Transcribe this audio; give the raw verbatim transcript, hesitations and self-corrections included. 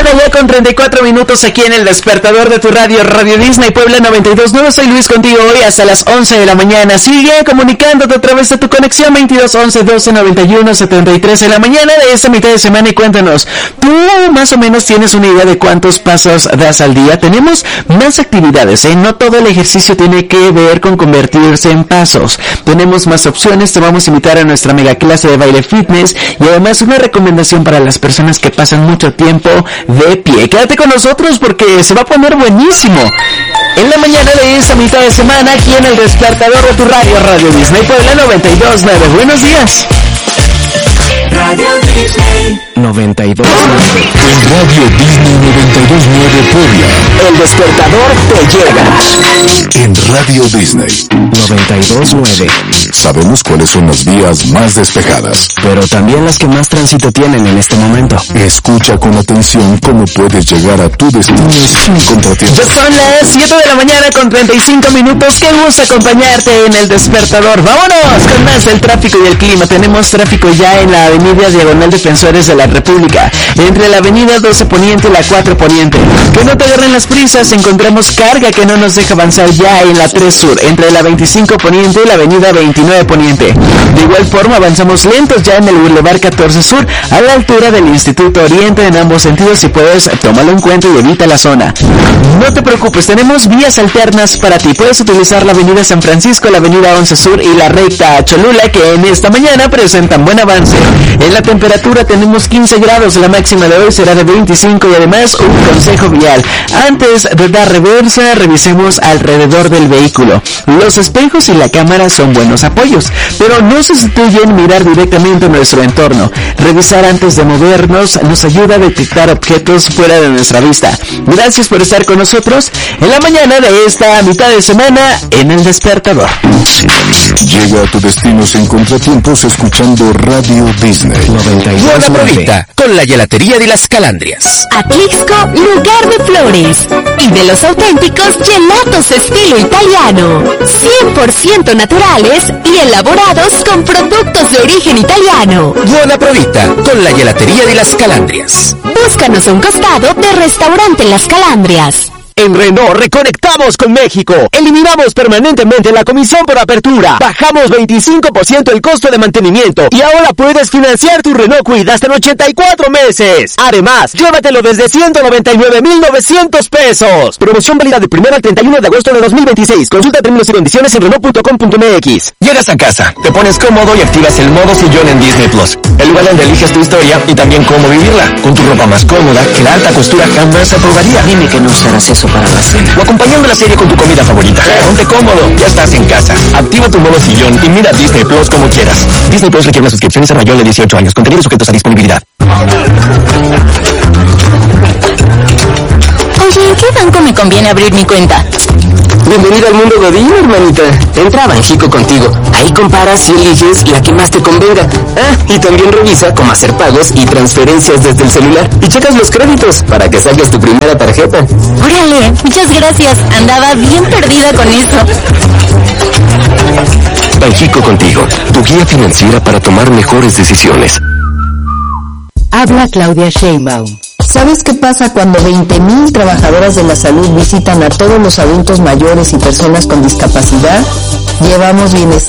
mañana ya con treinta y cuatro minutos aquí en el despertador de tu radio, Radio Disney Puebla noventa y dos punto nueve. Soy Luis contigo hoy hasta las once de la mañana. Sigue comunicándote a través de tu conexión veintidós once doce noventa y uno setenta y tres en la mañana de esta mitad de semana y cuéntanos, ¿tú más o menos tienes una idea de cuántos pasos das al día? Tenemos más actividades, ¿eh? No todo el ejercicio tiene que ver con convertirse en pasos. Tenemos más opciones, te vamos a invitar a nuestra mega clase de baile fitness y además una recomendación para las personas que pasan mucho tiempo de pie. Quédate con nosotros porque se va a poner buenísimo. En la mañana de esta mitad de semana aquí en el despertador de tu radio, Radio Disney Puebla noventa y dos punto nueve. Buenos días. Radio Disney noventa y dos punto nueve. En Radio Disney noventa y dos punto nueve Puebla. El despertador te llega. En Radio Disney noventa y dos punto nueve. Sabemos cuáles son las vías más despejadas, pero también las que más tránsito tienen en este momento. Escucha con atención cómo puedes llegar a tu destino sin contratiempos. Ya son las siete de la mañana con treinta y cinco minutos. Qué gusto acompañarte en el despertador. Vámonos con más del tráfico y el clima. Tenemos tráfico ya en la avenida Diagonal Defensores de la República, entre la avenida doce Poniente y la cuatro Poniente. Que no te agarren las prisas, encontramos carga que no nos deja avanzar ya en la tres Sur, entre la veinticinco Poniente y la avenida veintinueve Poniente. De igual forma avanzamos lentos ya en el Boulevard catorce Sur, a la altura del Instituto Oriente en ambos sentidos. Si puedes, tómalo en cuenta y evita la zona. No te preocupes, tenemos vías alternas para ti. Puedes utilizar la avenida San Francisco, la avenida once Sur y la recta a Cholula, que en esta mañana presentan buen avance. En la temperatura tenemos quince grados, la máxima de hoy será de veinticinco y además un consejo vial. Antes de dar reversa, revisemos alrededor del vehículo. Los espejos y la cámara son buenos apoyos, pero no sustituyen mirar directamente nuestro entorno. Revisar antes de movernos nos ayuda a detectar objetos fuera de nuestra vista. Gracias por estar con nosotros en la mañana de esta mitad de semana en el despertador. Llega a tu destino sin contratiempos escuchando Radio Disney noventa y dos Buena punto nueve. probita con la gelatería de las Calandrias. Atlixco, lugar de flores y de los auténticos gelatos estilo italiano, cien por ciento naturales y elaborados con productos de origen italiano. Buena probita con la gelatería de las Calandrias. Búscanos a un costado de Restaurante Las Calandrias. En Renault reconectamos con México. Eliminamos permanentemente la comisión por apertura. Bajamos veinticinco por ciento el costo de mantenimiento y ahora puedes financiar tu Renault Kwid hasta en ochenta y cuatro meses. Además, llévatelo desde ciento noventa y nueve mil novecientos pesos. Promoción válida del primero al treinta y uno de agosto de dos mil veintiséis. Consulta términos y condiciones en Renault punto com punto m x. Llegas a casa, te pones cómodo y activas el modo sillón en Disney Plus. El lugar donde eliges tu historia y también cómo vivirla. Con tu ropa más cómoda que la alta costura jamás aprobaría. Dime que no usarás eso para la cena. O acompañando la serie con tu comida favorita. Ponte cómodo, ya estás en casa. Activa tu modo sillón y mira Disney Plus como quieras. Disney Plus requiere una suscripción y ser mayor de dieciocho años. Contenidos sujetos a disponibilidad. Oye, ¿en qué banco me conviene abrir mi cuenta? Bienvenida al mundo Godín, hermanita. Entra a Banxico contigo. Ahí comparas y eliges la que más te convenga. Ah, y también revisa cómo hacer pagos y transferencias desde el celular. Y checas los créditos para que saques tu primera tarjeta. Órale, muchas gracias. Andaba bien perdida con eso. Banxico contigo, tu guía financiera para tomar mejores decisiones. Habla Claudia Sheinbaum. ¿Sabes qué pasa cuando veinte mil trabajadoras de la salud visitan a todos los adultos mayores y personas con discapacidad? Llevamos bienestar